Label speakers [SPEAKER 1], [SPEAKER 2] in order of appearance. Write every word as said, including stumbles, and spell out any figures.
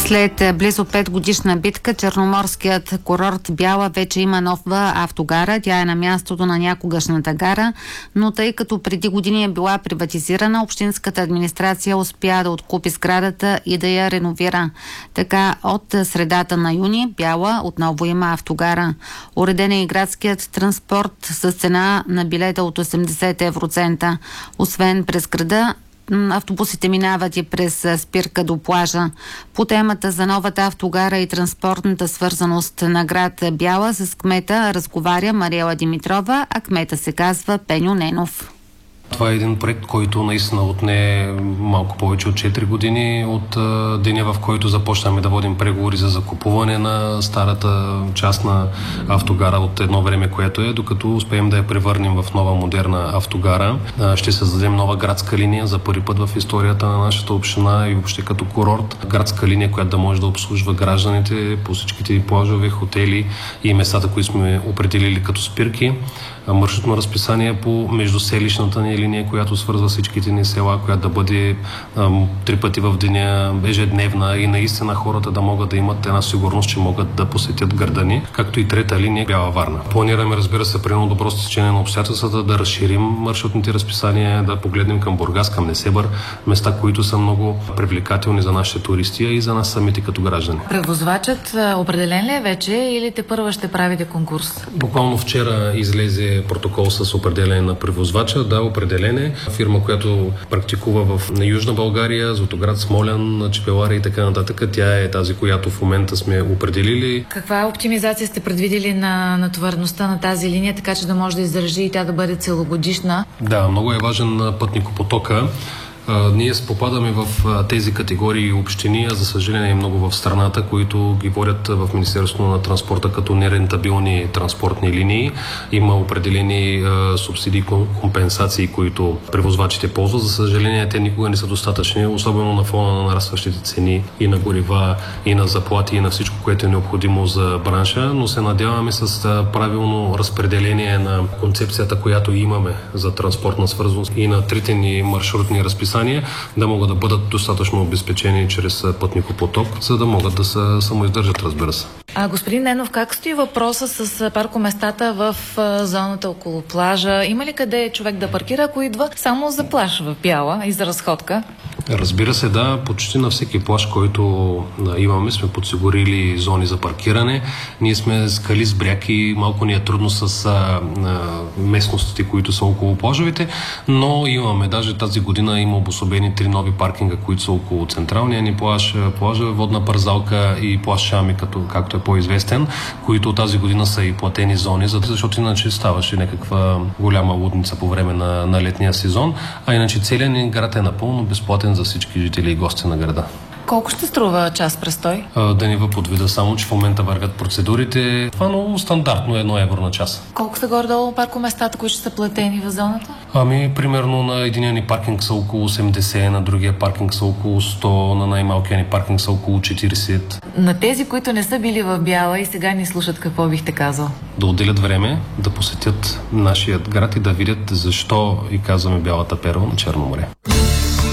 [SPEAKER 1] След близо пет годишна битка, черноморският курорт Бяла вече има нова автогара. Тя е на мястото на някогашната гара, но тъй като преди години е била приватизирана, общинската администрация успя да откупи сградата и да я реновира. Така от средата на юни Бяла отново има автогара. Уреден е и градският транспорт с цена на билета от осемдесет евроцента. Освен през града, автобусите минават и през спирка до плажа. По темата за новата автогара и транспортната свързаност на град Бяла с кмета разговаря Мариела Димитрова, а кмета се казва Пеньо Ненов.
[SPEAKER 2] Това е един проект, който наистина отне малко повече от четири години от а, деня, в който започнахме да водим преговори за закупуване на старата част на автогара от едно време, което е, докато успеем да я превърнем в нова модерна автогара. А, ще създадем нова градска линия за първи път в историята на нашата община и въобще като курорт. Градска линия, която да може да обслужва гражданите по всичките плажове, хотели и местата, които сме определили като спирки. Маршрутно разписание по междуселищната ни линия, която свързва всичките ни села, която да бъде ам, три пъти в деня, ежедневна и наистина хората да могат да имат една сигурност, че могат да посетят града ни, както и трета линия Бяла Варна. Планираме, разбира се, при едно добро стечение на обстоятелствата да разширим маршрутните разписания, да погледнем към Бургас, към Несебър, места, които са много привлекателни за нашите туристи и за нас самите като граждани.
[SPEAKER 3] Превозвачът определен ли е вече или те първа ще правите конкурс?
[SPEAKER 2] Буквално вчера излезе протокол с определение на превозвача. Да, определене. Фирма, която практикува в Южна България, Златоград, Смолян, Чепеларе и така нататък. Тя е тази, която в момента сме определили.
[SPEAKER 3] Каква оптимизация сте предвидели на натовареността на тази линия, така че да може да издържи и тя да бъде целогодишна?
[SPEAKER 2] Да, много е важен пътникопотока. Uh, ние попадаме в uh, тези категории общини, а за съжаление много в страната, които ги водят в Министерството на транспорта като нерентабилни транспортни линии. Има определени uh, субсидии, компенсации, които превозвачите ползват. За съжаление, те никога не са достатъчни, особено на фона на нарастващите цени и на горива, и на заплати, и на всичко, което е необходимо за бранша, но се надяваме с uh, правилно разпределение на концепцията, която имаме за транспортна свързаност и на трите ни маршрутни разписания, да могат да бъдат достатъчно обезпечени чрез пътникопоток, за да могат да се самоиздържат, разбира се.
[SPEAKER 3] А господин Ненов, как стои въпроса с паркоместата в зоната около плажа? Има ли къде човек да паркира, ако идва само за плаж в Бяла и за разходка?
[SPEAKER 2] Разбира се, да. Почти на всеки плаж, който да, имаме, сме подсигурили зони за паркиране. Ние сме скали с бряг и малко ни е трудно с а, а, местностите, които са около плажовете, но имаме. Даже тази година има обособени три нови паркинга, които са около централния ни плаж, плажа Водна парзалка и плаж Шами, като, както е по-известен, които тази година са и платени зони, защото иначе ставаше някаква голяма лудница по време на, на летния сезон, а иначе целият ни град е напълно безплатен за всички жители и гости на града.
[SPEAKER 3] Колко ще струва час престой?
[SPEAKER 2] А, да не ви подведа само, че в момента вървят процедурите. Това е много стандартно, едно евро на час.
[SPEAKER 3] Колко са горе-долу паркоместата, които ще са платени в зоната?
[SPEAKER 2] Ами, примерно на единия ни паркинг са около осемдесет, на другия паркинг са около сто, на най-малкия ни паркинг са около четиридесет.
[SPEAKER 3] На тези, които не са били в Бяла и сега ни слушат, какво бихте казал?
[SPEAKER 2] Да отделят време, да посетят нашия град и да видят защо и казваме Бялата перла на Черно море.